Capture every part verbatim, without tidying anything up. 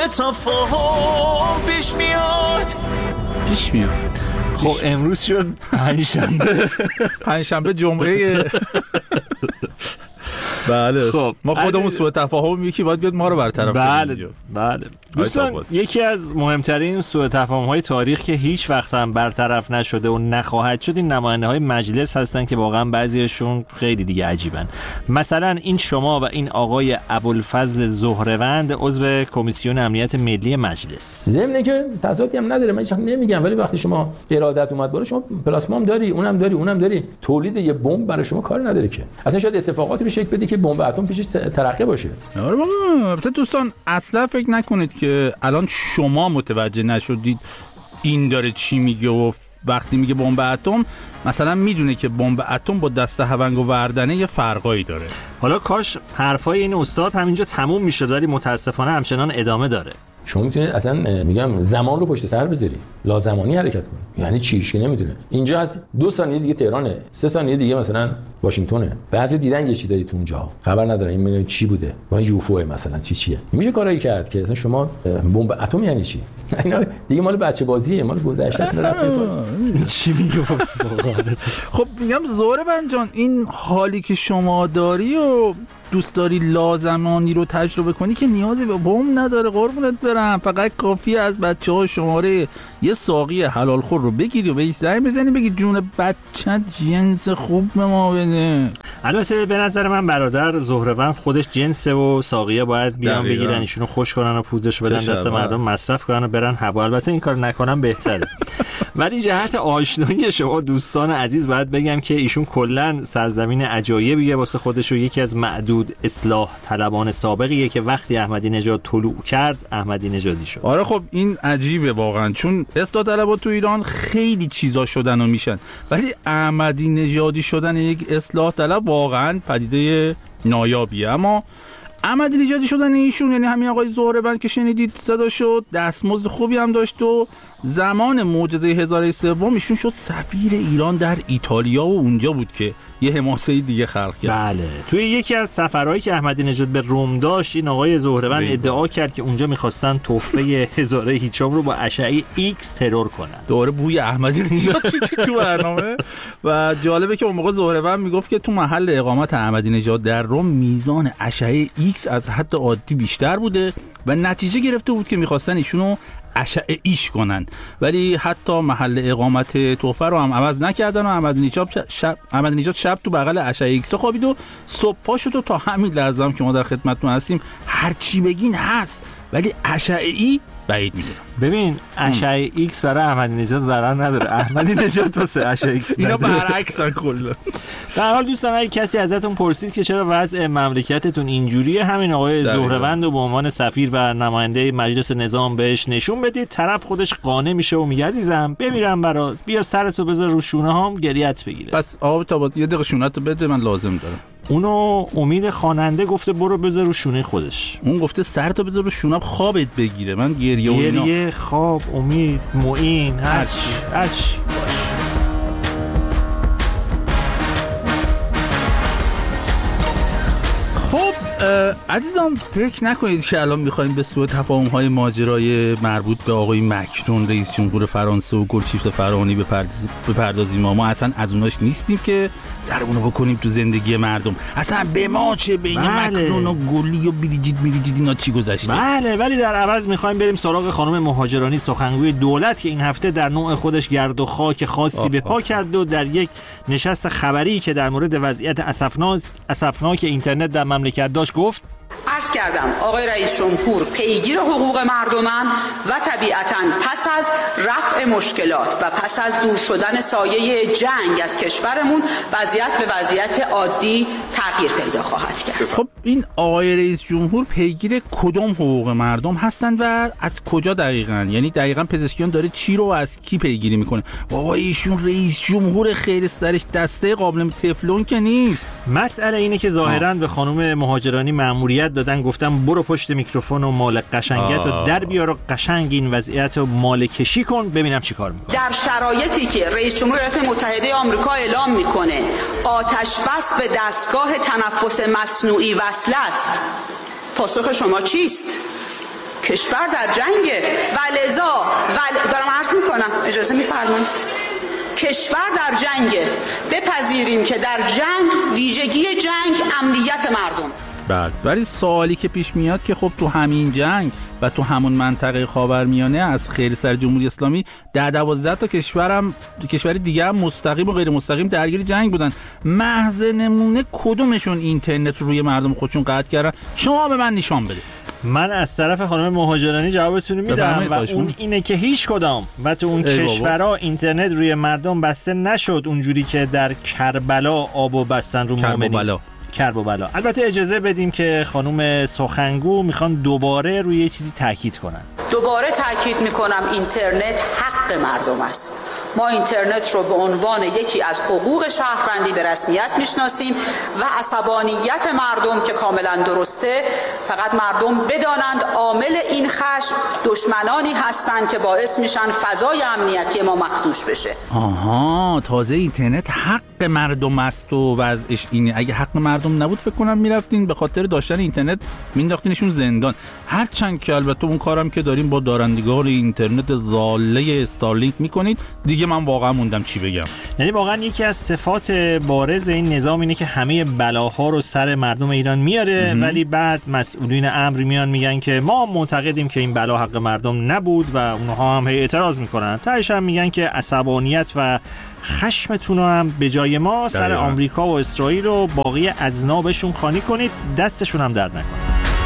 تفاهم پیش میاد پیش میاد خب امروز شد پنجشنبه پنجشنبه جمعه بله خب ما خودمون سوء تفاهم یکی باید بیاد ما رو برطرف کنه. بله بله دوستان یکی از مهمترین سوء تفاهم‌های تاریخ که هیچ وقت هم برطرف نشده و نخواهد شد این نماینده‌های مجلس هستن که واقعا بعضیشون خیلی دیگه عجیبن. مثلا این شما و این آقای ابوالفضل زهره‌وند عضو کمیسیون امنیت ملی مجلس. ضمن که تضادی هم نداره، من هیچ نمیگم، ولی وقتی شما ارادت اومد بالا شما پلاسمام داری، اونم داری، اونم داری، تولید یه بمب برای شما کار نداره که. اصلا شاید اتفاقاتی رو شکل بده که بمب اتم پیشش ترقه باشه. آره بابا، البته دوستان اصلا فکر نکنید که الان شما متوجه نشدید این داره چی میگه و وقتی میگه بمب اتم مثلا میدونه که بمب اتم با دسته هونگ و وردنه یه فرقایی داره. حالا کاش حرفای این استاد همینجا تموم میشد ولی متاسفانه همچنان ادامه داره. شما میتونید اصلا میگم زمان رو پشت سر بذاری، لازمانی حرکت کنی. یعنی چیش که نمیدونه. اینجا از دو ثانیه دیگه تهرانه، سه ثانیه دیگه مثلا واشنگتونه. بعضی دیدن یه چیزایی تو اونجا خبر ندارن این چی بوده، با یوفو مثلا چی چیه. میشه کارایی کرد که مثلا شما بمب اتم یعنی چی؟ اینا دیگه مال بچه بازیه، مال گذشته است. رفت چی میگه؟ خب میگم زهره‌وند جان این حالی که شما داری و دوست داری لازمانی رو تجربه کنی که نیازی به بمب نداره قربونت برم. فقط کافیه از بچه‌ها شماره یه ساقی حلال خور رو بگیری و بهش زنگ بزنی بگی جون بچت جنس خوب به ما بده. البته به نظر من برادر زهره‌وند خودش جنسه و ساقیه باید بیان بگیرن ایشونو خوش کنن و پودرش بدن دست مردم مصرف کنن و برن هوا. البته این کار نکنن بهتره. ولی جهت آشنایی شما دوستان عزیز باید بگم که ایشون کلا سرزمین عجایبیه واسه خودش و یکی از معدود اصلاح طلبان سابقیه که وقتی احمدی نژاد طلوع کرد احمدی نژادی شد. آره خب این عجیبه واقعا، چون اصلاح طلبها تو ایران خیلی چیزا شدن و میشن ولی احمدی نژادی شدن یک اصلاح طلب واقعا پدیده نایابیه. اما احمدی نژادی شدن ایشون یعنی همین آقای زهره‌وند که شنیدید صدا شد، دستمزد خوبی هم داشت و زمان معجزه هزاره سوم ایشون شد سفیر ایران در ایتالیا و اونجا بود که یه حماسه دیگه خلق کرد. بله توی یکی از سفرهایی که احمدی نژاد به روم داشت این آقای زهره‌وند ادعا کرد که اونجا می‌خواستن تحفه هزاره هیچم رو با اشعه ایکس ترور کنن. دوره بوی احمدی نژاد تو برنامه. و جالبه که اون موقع زهره‌وند میگفت که تو محل اقامت احمدی نژاد در روم میزان اشعه ایکس از حد عادی بیشتر بوده و نتیجه گرفته بود که می‌خواستن ایشونو اشعه ایش کنن، ولی حتی محل اقامت تحفه رو هم عوض نکردن و احمدی نژاد شب احمدی نژاد شب تو بغل اشعه ایکس خوابید و صبح پا شد و تا همین لحظه هم که ما در خدمتتون هستیم هر چی بگین هست ولی اشعه ای بعید میدونم. ببین اشعه ایکس برای احمدی نژاد ضرر نداره، احمدی نژاد واسه اشعه ایکس اینا برعکسن کلا. در حال دوستان اگه کسی ازتون پرسید که چرا وضع مملکتتون اینجوریه همین آقای زهره‌وند رو به عنوان سفیر و نماینده مجلس نظام بهش نشون بدید طرف خودش قانع میشه و میگه عزیزم بمیرم برات بیا سرتو بذار رو شونه هام گریت بگیره. پس آب تا یه دقیقه شونه‌تو بده من لازم دارم. اونو امید خواننده گفته برو بذار رو شونه خودش، اون گفته سرتو بذار رو شونم خوابت بگیره. من گریه و اینا گریه خواب امید معین هر چی هر چی باش. خب عزیزان فکر نکنید که الان میخوایم به سوء تفاهم‌های ماجرای مربوط به آقای مکرون رئیس جمهور فرانسه و گلشیفته فراهانی بپردازیم. ما اصلا از اوناش نیستیم که سرمونو بکنیم تو زندگی مردم. اصلا به ما چه بین بله. مکرون و گلی و بریجیت میریجیت اینا چی گذشته. بله ولی در عوض میخوایم بریم سراغ خانم مهاجرانی سخنگوی دولت که این هفته در نوع خودش گرد و خاک خاصی به پا کرد و در یک نشست خبری که در مورد وضعیت اسفناک اسفناک اینترنت در مملکت داشت گفت عرض کردم آقای رئیس جمهور پیگیر حقوق مردمان و طبیعتاً پس از رفع مشکلات و پس از دور شدن سایه جنگ از کشورمون وضعیت به وضعیت عادی تغییر پیدا خواهد کرد. خب این آقای رئیس جمهور پیگیر کدوم حقوق مردم هستن و از کجا دقیقاً؟ یعنی دقیقاً پزشکیان داره چی رو از کی پیگیری میکنه؟ بابا ایشون رئیس جمهور خیر سرش دسته قابل تفلون که نیست. مسئله اینه که ظاهراً به خانم مهاجرانی مأموریت دادن گفتم برو پشت میکروفون و مال قشنگت رو در بیار و قشنگ این وضعیت رو مال کشی کن ببینم چی کار میکنه. در شرایطی که رئیس جمهور ایالات متحده آمریکا اعلام میکنه آتش بس به دستگاه تنفس مصنوعی وصل است، پاسخ شما چیست؟ کشور در جنگه و لذا و دارم عرض میکنم اجازه میفرمایید کشور در جنگه، بپذیریم که در جنگ ویژگی جنگ امنیت مردم. بله، ولی سوالی که پیش میاد که خب تو همین جنگ و تو همون منطقه خاورمیانه از خیلی سر جمهوری اسلامی ده دوازده تا کشورم کشور دیگه هم مستقیم و غیر مستقیم درگیر جنگ بودن. محض نمونه کدومشون اینترنت رو روی مردم خودشون قطع کردن؟ شما به من نشان بده. من از طرف خانم مهاجرانی جوابتون میدم و اون اینه که هیچ کدام و تو اون کشورها اینترنت روی مردم بسته نشد اونجوری که در کربلا آبو بستن رو مؤمنین. کرب و بلا. البته اجازه بدیم که خانم سخنگو میخوان دوباره روی یه چیزی تاکید کنن. دوباره تاکید میکنم اینترنت حق مردم است. ما اینترنت رو به عنوان یکی از حقوق شهروندی به رسمیت میشناسیم و عصبانیت مردم که کاملا درسته، فقط مردم بدانند عامل این خشم دشمنانی هستند که باعث میشن فضای امنیتی ما مخدوش بشه. آها، تازه اینترنت حق مردم است و وضعش اینه. اگه حق مردم نبود فکر کنم میرفتین به خاطر داشتن اینترنت مینداختینشون زندان. هرچند که البته اون کارم که داریم با دارندگان اینترنت ضاله استارلینک میکنید دیگه، من واقعا موندم چی بگم. یعنی واقعا یکی از صفات بارز این نظام اینه که همه بلاها رو سر مردم ایران میاره، ولی بعد مسئولین امر میان میگن که ما معتقدیم که این بلا حق مردم نبود و اونها هم هی اعتراض میکنن. تهش هم میگن که عصبانیت و خشمتون رو هم به جای ما سر آمریکا و اسرائیل و باقی اذنابشون خالی کنید، دستشون هم درد نکنه.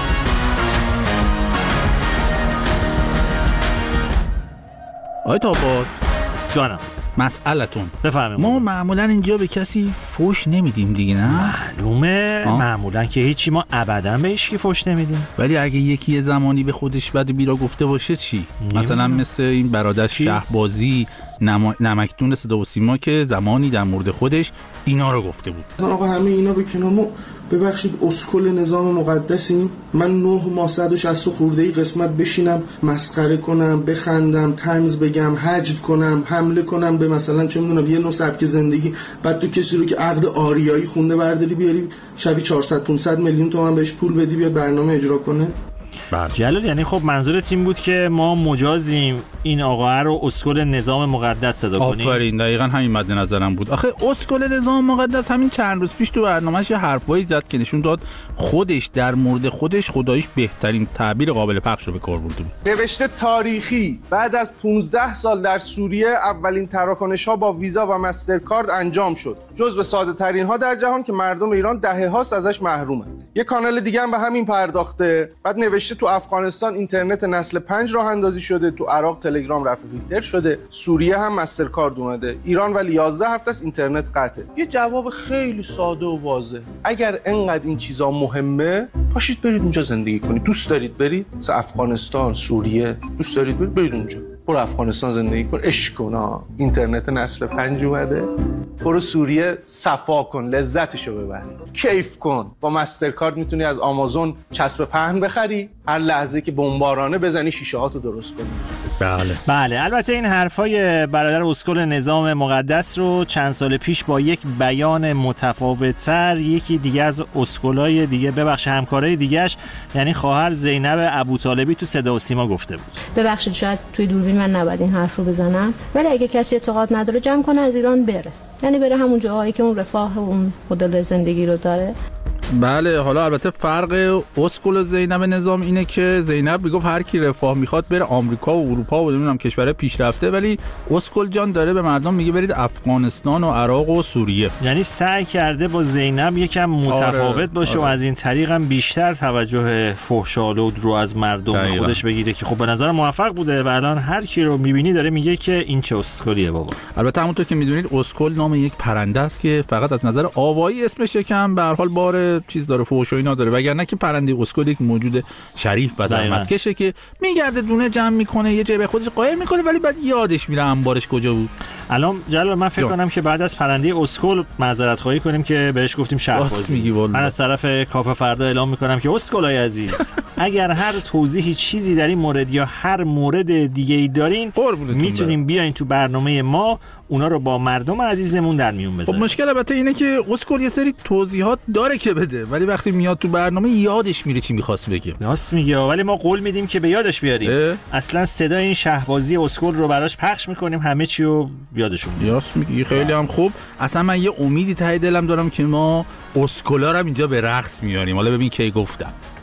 آی تاباز جانم، مسئلتون بفهمیم. ما معمولا اینجا به کسی فوش نمیدیم دیگه، نه؟ معلومه. آه؟ معمولا که هیچی، ما ابدا به هیچکی فوش نمیدیم. ولی اگه یکی زمانی به خودش بد و بیرا گفته باشه چی؟ نیمه. مثلا مثل این برادر شهبازی نم... نمکدون صدا و سیما که زمانی در مورد خودش اینا رو گفته بود. مثلا آقا همه اینا به کنار، ما ببخشید اسکل نظام مقدسیم. من نه ماه صد و شصت خورده ای قسمت بشینم مسخره کنم، بخندم، طنز بگم، حجو کنم، حمله کنم به مثلا چه میدونم یه نوع سبک زندگی، بعد تو کسی رو که عقد آریایی خونده برداری بیاری شبی چهارصد پانصد میلیون تومان بهش پول بدی بیاد برنامه اجرا کنه. جلال، یعنی خب منظورت این بود که ما مجازیم این آقا رو اسکل نظام مقدس صدا کنیم؟ آفرین، دقیقاً همین مد نظرم بود. آخه اسکل نظام مقدس همین چند روز پیش تو برنامه‌اش یه حرفایی زد که نشون داد خودش در مورد خودش خداییش بهترین تعبیر قابل پخش رو به کار برده بود. نوشته تاریخی: بعد از پانزده سال در سوریه اولین تراکنش‌ها با ویزا و مسترکارد انجام شد، جزو ساده‌ترین ها در جهان که مردم ایران دهه‌هاست ازش محرومن. یه کانال دیگه هم به همین پرداخته. بعد نوشته تو افغانستان اینترنت نسل پنج راه اندازی شده، تو عراق تلگرام رفع فیلتر شده، سوریه هم مسترکارد اومده، ایران ولی یازده هفته است اینترنت قطعه. یه جواب خیلی ساده و واضح: اگر انقدر این چیزا مهمه، پاشید برید اونجا زندگی کنید. دوست دارید برید مثلا افغانستان، سوریه، دوست دارید برید برید اونجا. برو افغانستان زندگی کن، عشق کن، اینترنت نسل پنج اومده. برو سوریه صفا کن، لذتشو ببر، کیف کن. با مسترکارد میتونی از آمازون چسب پهن بخری، هر لحظه که بمبارانه بزنی شیشه هاتو درست کنی. بله بله. البته این حرفای برادر اسکل نظام مقدس رو چند سال پیش با یک بیان متفاوت‌تر یکی دیگه از اسکلای دیگه، ببخش همکارای دیگه‌اش، یعنی خواهر زینب ابوطالبی تو صدا و سیما گفته بود. ببخشید شاید توی دوربین من نباید این حرف رو بزنم، ولی اگه کسی اعتقاد نداره جمع کنه از ایران بره، یعنی بره همون جاهایی که اون رفاه و اون مدل زندگی رو داره. بله، حالا البته فرق اسکل و زینب نظام اینه که زینب میگفت هر کی رفاه میخواد بره آمریکا و اروپا و نمیدونم کشورهای پیشرفته، ولی اسکل جان داره به مردم میگه برید افغانستان و عراق و سوریه. یعنی سعی کرده با زینب یکم متفاوت آره، باشه آره. و از این طریق هم بیشتر توجه فحش‌آلود رو از مردم به خودش بگیره که خب به نظر موفق بوده و الان هر کی رو میبینی داره میگه که این چه اسکلیه بابا. البته همونطور که میدونید اسکل نام یک پرنده است که فقط از نظر آوایی اسمش یکم به هر حال بار چیز داره، فحش و اینا داره، وگرنه که پرنده اسکل یک موجود شریف و زحمتکشه که میگرده دونه جمع میکنه، یه جای به خودش قایم میکنه، ولی بعد یادش میره انبارش کجا بود. الان جلال من فکر کنم که بعد از پرنده اسکل معذرت خواهی کنیم که بهش گفتیم شهبازی. من از طرف کافه فردا اعلام میکنم که اسکلای عزیز اگر هر توضیحی چیزی در این مورد یا هر مورد دیگه ای دارین میتونیم بیاین تو برنامه ما اونا رو با مردم عزیزمون در میون بذاریم. خب مشکل البته اینه که اسکول یه سری توضیحات داره که بده، ولی وقتی میاد تو برنامه یادش میره چی می‌خواست بگه. راست میگه، ولی ما قول میدیم که به یادش بیاریم. اه؟ اصلا صدای این شهبازی اسکول رو براش پخش میکنیم، همه چی رو یادشون میاد. راست میگی، خیلی هم خوب. اصلا من یه امیدی ته دلم دارم که ما اسکولا رو اینجا به رقص میاریم. حالا ببین کی گفتم.